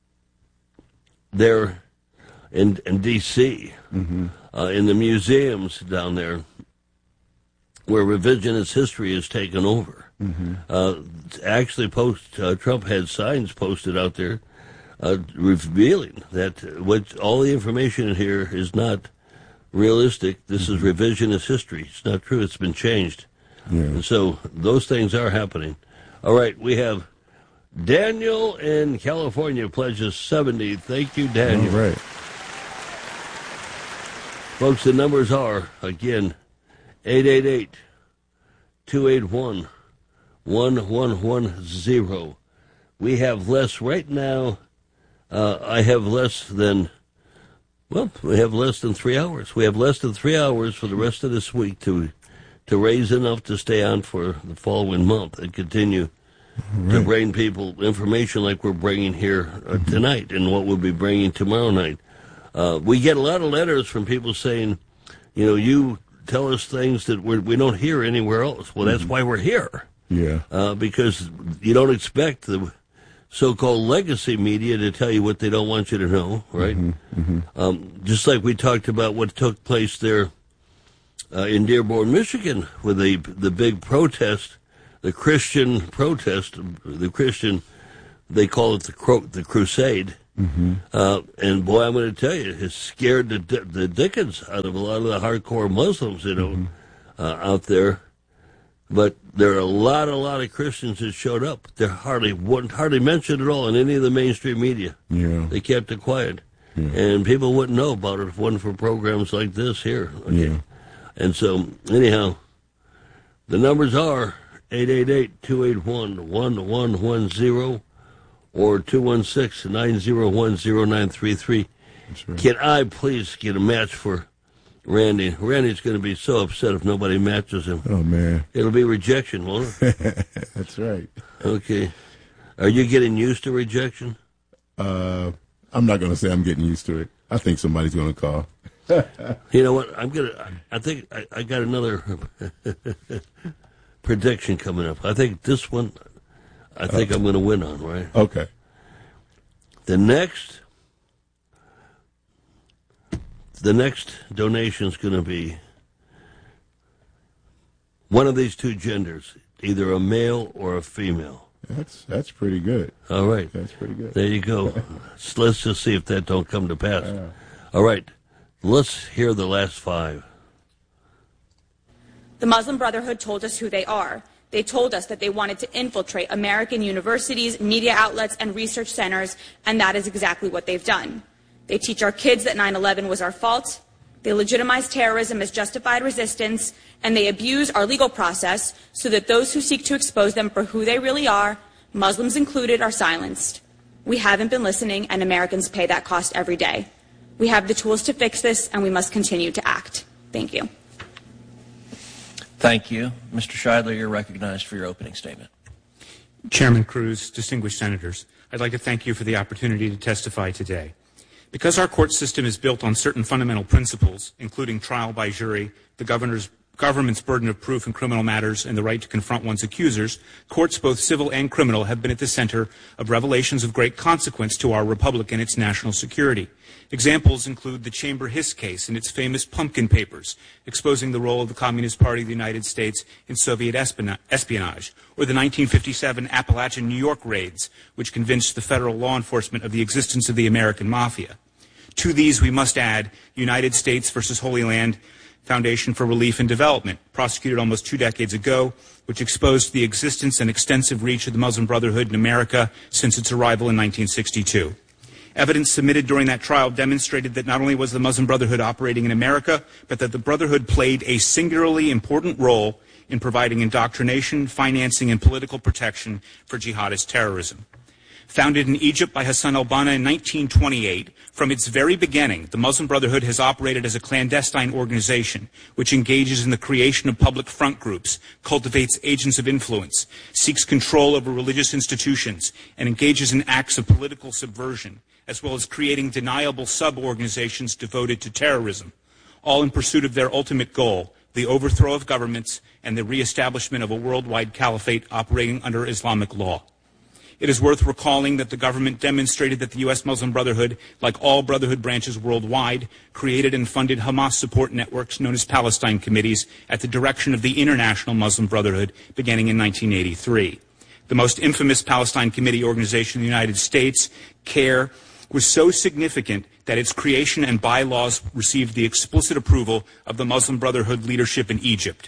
they're in, in D C, mm-hmm. uh, in the museums down there, where revisionist history has taken over. Mm-hmm. Uh, actually, post uh, Trump had signs posted out there Uh, revealing that what all the information in here is not realistic. This is revisionist history. It's not true. It's been changed. Yeah. And so those things are happening. All right, we have Daniel in California pledges seventy. Thank you, Daniel. All right. Folks, the numbers are, again, eight eight eight, two eight one, one one one zero. We have less right now. Uh, I have less than, well, we have less than three hours. We have less than three hours for the rest of this week to to raise enough to stay on for the following month and continue right. to bring people information like we're bringing here uh, tonight and what we'll be bringing tomorrow night. Uh, we get a lot of letters from people saying, you know, you tell us things that we're, we don't hear anywhere else. Well, that's mm-hmm. why we're here. Yeah. Uh, because you don't expect the so-called legacy media to tell you what they don't want you to know, right? Mm-hmm, mm-hmm. Um, just like we talked about what took place there uh, in Dearborn, Michigan, with the the big protest, the Christian protest, the Christian, they call it the cro- the crusade. Mm-hmm. Uh, and boy, I'm going to tell you, it scared the, the dickens out of a lot of the hardcore Muslims, you know, mm-hmm. uh, out there. But there are a lot, a lot of Christians that showed up. They're hardly wasn't hardly mentioned at all in any of the mainstream media. Yeah. They kept it quiet. Yeah. And people wouldn't know about it if it wasn't for programs like this here. Okay? Yeah. And so, anyhow, the numbers are eight eight eight, two eight one, one one one zero or two one six, nine zero one, zero nine three three. Right. Can I please get a match for Randy? Randy's going to be so upset if nobody matches him. Oh, man. It'll be rejection, won't it? That's right. Okay. Are you getting used to rejection? Uh, I'm not going to say I'm getting used to it. I think somebody's going to call. You know what? I'm going to, I think I, I got another prediction coming up. I think this one, I think uh, I'm going to win on, right? Okay. The next... The next donation is going to be one of these two genders, either a male or a female. That's that's pretty good. All right. That's pretty good. There you go. So let's just see if that don't come to pass. Uh, All right. Let's hear the last five. The Muslim Brotherhood told us who they are. They told us that they wanted to infiltrate American universities, media outlets, and research centers, and that is exactly what they've done. They teach our kids that nine eleven was our fault, they legitimize terrorism as justified resistance, and they abuse our legal process so that those who seek to expose them for who they really are, Muslims included, are silenced. We haven't been listening, and Americans pay that cost every day. We have the tools to fix this, and we must continue to act. Thank you. Thank you. Mister Scheidler, you're recognized for your opening statement. Chairman Cruz, distinguished senators, I'd like to thank you for the opportunity to testify today. Because our court system is built on certain fundamental principles, including trial by jury, the governor's, government's burden of proof in criminal matters, and the right to confront one's accusers, courts, both civil and criminal, have been at the center of revelations of great consequence to our republic and its national security. Examples include the Chamber Hiss case and its famous Pumpkin Papers, exposing the role of the Communist Party of the United States in Soviet espionage, or the nineteen fifty-seven Appalachian New York raids, which convinced the federal law enforcement of the existence of the American Mafia. To these, we must add United States versus Holy Land Foundation for Relief and Development, prosecuted almost two decades ago, which exposed the existence and extensive reach of the Muslim Brotherhood in America since its arrival in nineteen sixty-two. Evidence submitted during that trial demonstrated that not only was the Muslim Brotherhood operating in America, but that the Brotherhood played a singularly important role in providing indoctrination, financing, and political protection for jihadist terrorism. Founded in Egypt by Hassan al-Banna in nineteen twenty-eight, from its very beginning, the Muslim Brotherhood has operated as a clandestine organization which engages in the creation of public front groups, cultivates agents of influence, seeks control over religious institutions, and engages in acts of political subversion, as well as creating deniable sub-organizations devoted to terrorism, all in pursuit of their ultimate goal, the overthrow of governments and the reestablishment of a worldwide caliphate operating under Islamic law. It is worth recalling that the government demonstrated that the U S Muslim Brotherhood, like all Brotherhood branches worldwide, created and funded Hamas support networks known as Palestine Committees at the direction of the International Muslim Brotherhood beginning in nineteen eighty-three. The most infamous Palestine Committee organization in the United States, CARE, was so significant that its creation and bylaws received the explicit approval of the Muslim Brotherhood leadership in Egypt.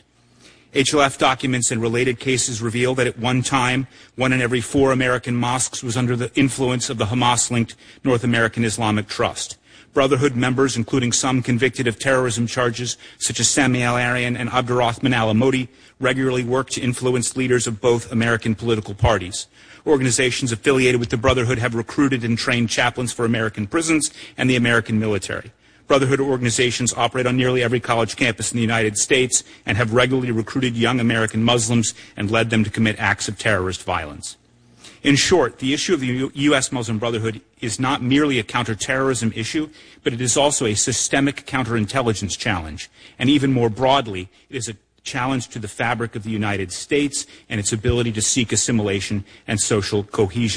H L F documents and related cases reveal that at one time, one in every four American mosques was under the influence of the Hamas-linked North American Islamic Trust. Brotherhood members, including some convicted of terrorism charges, such as Sami al-Arian and Abdurrahman al-Amodi, regularly work to influence leaders of both American political parties. Organizations affiliated with the Brotherhood have recruited and trained chaplains for American prisons and the American military. Brotherhood organizations operate on nearly every college campus in the United States and have regularly recruited young American Muslims and led them to commit acts of terrorist violence. In short, the issue of the U S Muslim Brotherhood is not merely a counterterrorism issue, but it is also a systemic counterintelligence challenge. And even more broadly, it is a challenge to the fabric of the United States and its ability to seek assimilation and social cohesion.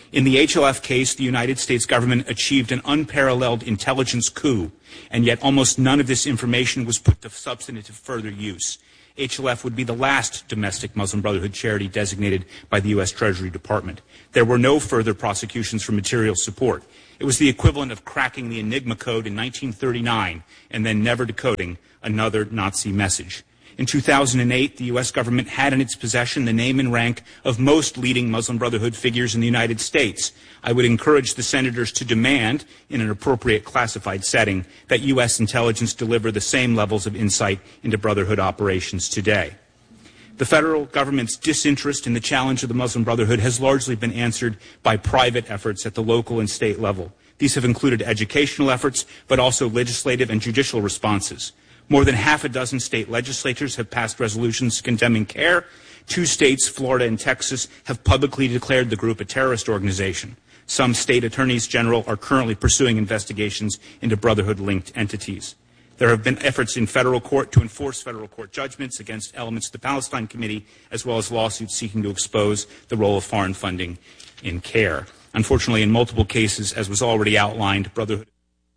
In the H L F case, the United States government achieved an unparalleled intelligence coup, and yet almost none of this information was put to substantive further use. H L F would be the last domestic Muslim Brotherhood charity designated by the U S Treasury Department. There were no further prosecutions for material support. It was the equivalent of cracking the Enigma code in nineteen thirty-nine and then never decoding another Nazi message. In two thousand eight, the U S government had in its possession the name and rank of most leading Muslim Brotherhood figures in the United States. I would encourage the senators to demand, in an appropriate classified setting, that U S intelligence deliver the same levels of insight into Brotherhood operations today. The federal government's disinterest in the challenge of the Muslim Brotherhood has largely been answered by private efforts at the local and state level. These have included educational efforts, but also legislative and judicial responses. More than half a dozen state legislatures have passed resolutions condemning CARE. Two states, Florida and Texas, have publicly declared the group a terrorist organization. Some state attorneys general are currently pursuing investigations into Brotherhood-linked entities. There have been efforts in federal court to enforce federal court judgments against elements of the Palestine Committee, as well as lawsuits seeking to expose the role of foreign funding in CARE. Unfortunately, in multiple cases, as was already outlined, Brotherhood...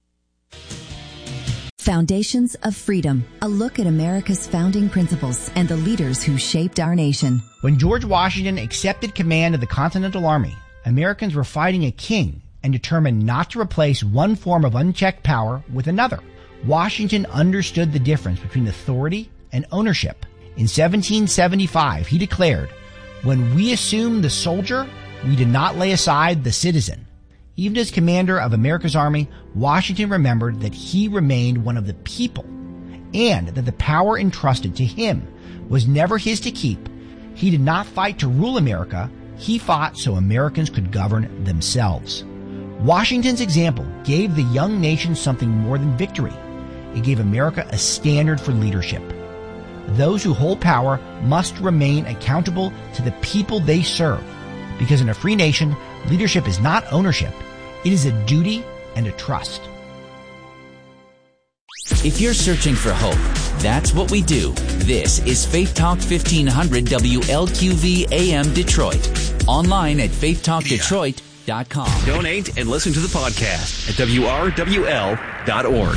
Foundations of Freedom, a look at America's founding principles and the leaders who shaped our nation. When George Washington accepted command of the Continental Army, Americans were fighting a king and determined not to replace one form of unchecked power with another. Washington understood the difference between authority and ownership. In seventeen seventy-five, he declared, "When we assumed the soldier, we did not lay aside the citizen." Even as commander of America's Army, Washington remembered that he remained one of the people and that the power entrusted to him was never his to keep. He did not fight to rule America. He fought so Americans could govern themselves. Washington's example gave the young nation something more than victory. It gave America a standard for leadership. Those who hold power must remain accountable to the people they serve, because in a free nation, leadership is not ownership. It is a duty and a trust. If you're searching for hope, that's what we do. This is Faith Talk fifteen hundred W L Q V A M Detroit. Online at faith talk detroit dot com. Donate and listen to the podcast at W R W L dot org.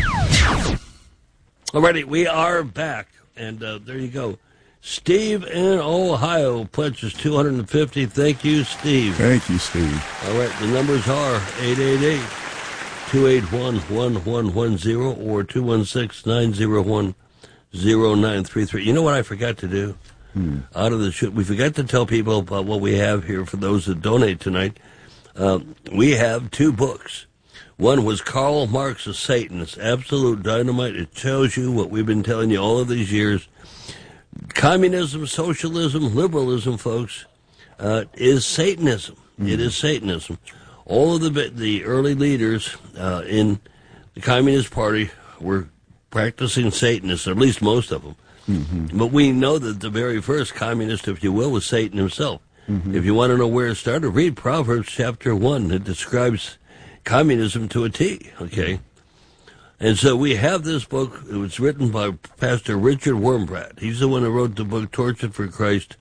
Alrighty, we are back, and uh, there you go. Steve in Ohio pledges two hundred fifty. Thank you, Steve. Thank you, Steve. All right, the numbers are eight eight eight, two eight one, one one one zero or two one six, nine zero one, zero nine three three. You know what I forgot to do? Hmm. Out of the shoot, we forgot to tell people about what we have here for those that donate tonight. Uh, we have two books. One was Karl Marx's Satan. It's absolute dynamite. It tells you what we've been telling you all of these years. Communism, socialism, liberalism, folks, uh, is Satanism. Mm. It is Satanism. All of the the early leaders uh, in the Communist Party were practicing Satanists, or at least most of them. Mm-hmm. But we know that the very first communist, if you will, was Satan himself. Mm-hmm. If you want to know where it started, read Proverbs chapter one. It describes communism to a T, okay? And so we have this book. It was written by Pastor Richard Wurmbrand. He's the one who wrote the book Tortured for Christ.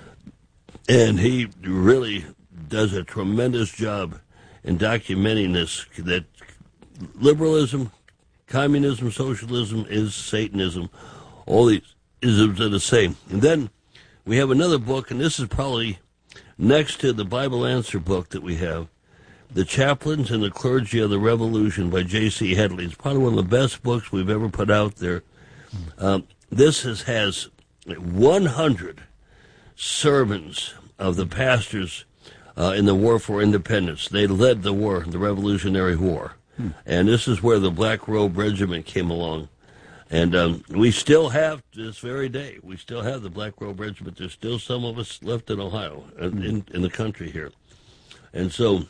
And he really does a tremendous job in documenting this, that liberalism, communism, socialism is Satanism. All these isms are the same. And then we have another book, and this is probably next to the Bible Answer book that we have, The Chaplains and the Clergy of the Revolution by J C Headley. It's probably one of the best books we've ever put out there. Um, this is, has one hundred sermons of the pastors uh, in the War for Independence. They led the war, the Revolutionary War. Hmm. And this is where the Black Robe Regiment came along. And um, we still have, to this very day, we still have the Black Robe Regiment. There's still some of us left in Ohio, hmm. in, in the country here. And so...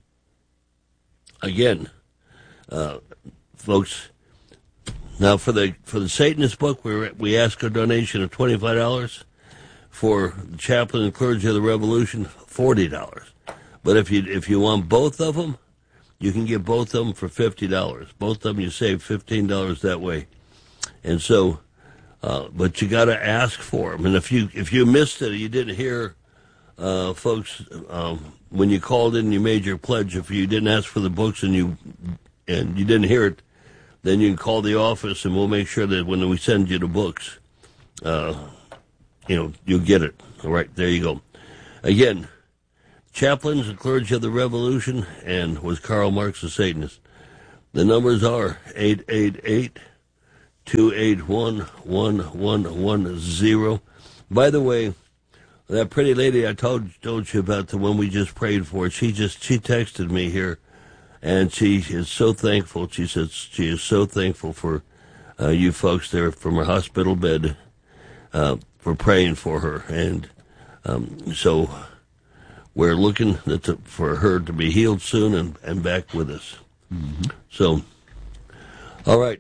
Again, uh, folks, now for the for the Satanist book, we we ask a donation of twenty-five dollars. For the Chaplain and Clergy of the Revolution, forty dollars. But if you if you want both of them, you can get both of them for fifty dollars. Both of them, you save fifteen dollars that way. And so, uh, but you got to ask for them. And if you if you missed it, or you didn't hear uh, folks, um, when you called in and you made your pledge, if you didn't ask for the books and you and you didn't hear it, then you can call the office and we'll make sure that when we send you the books, uh, you know, you'll get it. All right, there you go. Again, Chaplains and Clergy of the Revolution, and was Karl Marx a Satanist? The numbers are eight eight eight, two eight one, one one one zero. By the way, that pretty lady I told, told you about, the one we just prayed for, she just she texted me here, and she is so thankful. She says she is so thankful for uh, you folks there from her hospital bed uh, for praying for her. And um, so we're looking to, for her to be healed soon and, and back with us. Mm-hmm. So, all right.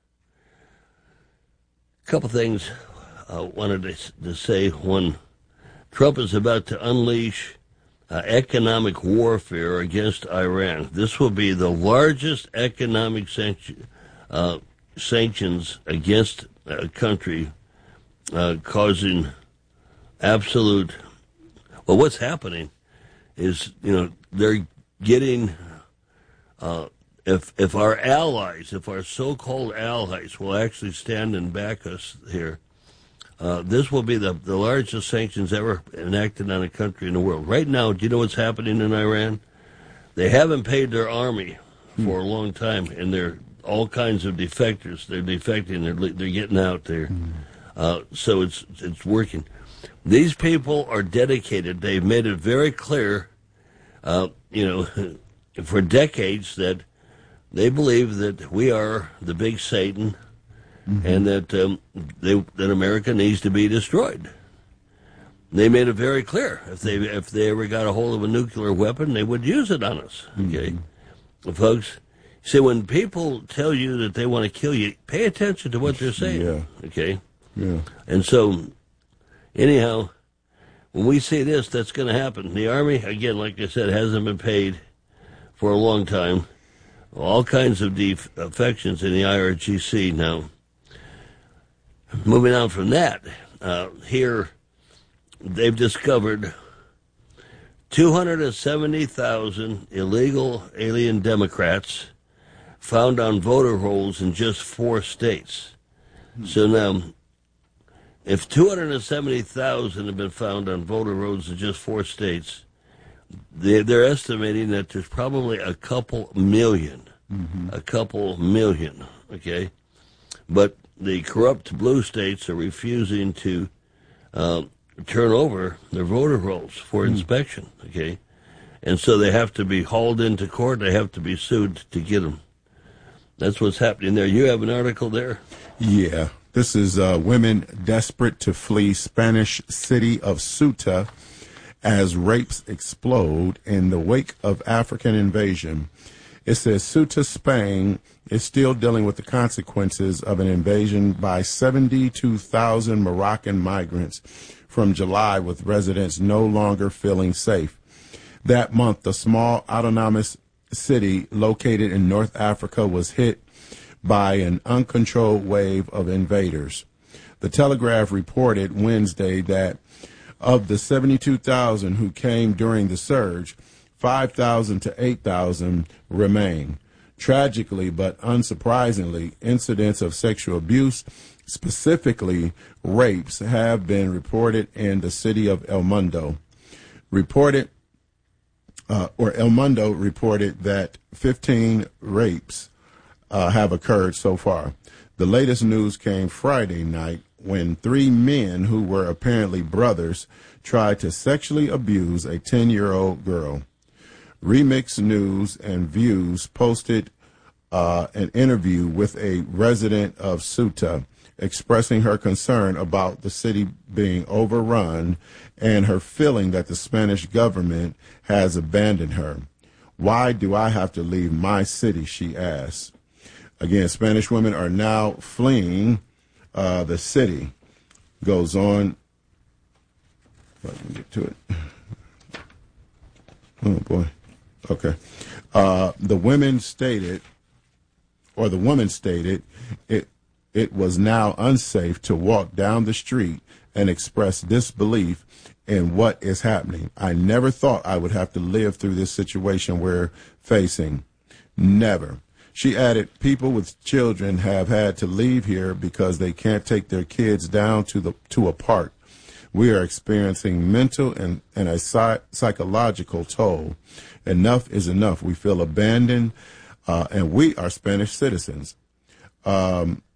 A couple things I wanted to, to say. One, Trump is about to unleash uh, economic warfare against Iran. This will be the largest economic sanction, uh, sanctions against a country, uh, causing absolute. Well, what's happening is, you know, they're getting. Uh, if if our allies, if our so-called allies will actually stand and back us here, uh, this will be the, the largest sanctions ever enacted on a country in the world. Right now, do you know what's happening in Iran? They haven't paid their army for a long time, and they're all kinds of defectors. They're defecting. They're they're getting out there. Uh, so it's it's working. These people are dedicated. They've made it very clear, uh, you know, for decades that they believe that we are the big Satan, mm-hmm. and that um, they, that America needs to be destroyed. They made it very clear. If they if they ever got a hold of a nuclear weapon, they would use it on us. Okay, mm-hmm. well, folks. See, when people tell you that they want to kill you, pay attention to what they're saying. Yeah. Okay. Yeah. And so, anyhow, when we see this, that's going to happen. The Army, again, like I said, hasn't been paid for a long time. All kinds of defections in the I R G C now. Moving on from that, uh, here they've discovered two hundred seventy thousand illegal alien Democrats found on voter rolls in just four states. So now, if two hundred seventy thousand have been found on voter rolls in just four states, they, they're estimating that there's probably a couple million, mm-hmm. a couple million, okay? But the corrupt blue states are refusing to uh, turn over their voter rolls for mm. inspection, okay? And so they have to be hauled into court. They have to be sued to get them. That's what's happening there. You have an article there? Yeah. This is uh, women desperate to flee Spanish city of Ceuta as rapes explode in the wake of African invasion. It says Ceuta, Spain, is still dealing with the consequences of an invasion by seventy-two thousand Moroccan migrants from July, with residents no longer feeling safe. That month, the small autonomous city located in North Africa was hit by an uncontrolled wave of invaders. The Telegraph reported Wednesday that of the seventy-two thousand who came during the surge, five thousand to eight thousand remain. Tragically, but unsurprisingly, incidents of sexual abuse, specifically rapes, have been reported in the city of El Mundo. Reported, uh, or El Mundo reported that fifteen rapes Uh, have occurred so far. The latest news came Friday night when three men who were apparently brothers tried to sexually abuse a ten-year-old girl. Remix News and Views posted uh, an interview with a resident of Ceuta expressing her concern about the city being overrun and her feeling that the Spanish government has abandoned her. Why do I have to leave my city, she asked. Again, Spanish women are now fleeing uh, the city. Goes on. Let me get to it. Oh, boy. Okay. Uh, the women stated, or the woman stated, it it was now unsafe to walk down the street and express disbelief in what is happening. I never thought I would have to live through this situation we're facing. Never. She added, people with children have had to leave here because they can't take their kids down to the to a park. We are experiencing mental and, and a psych- psychological toll. Enough is enough. We feel abandoned, uh, and we are Spanish citizens. Um,